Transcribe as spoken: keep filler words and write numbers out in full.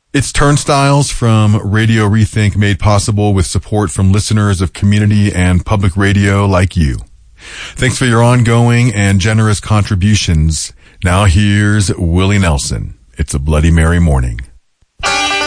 It's Turnstiles from Radio Rethink, made possible with support from listeners of community and public radio like you. Thanks for your ongoing and generous contributions. Now here's Willie Nelson. It's a Bloody Mary morning.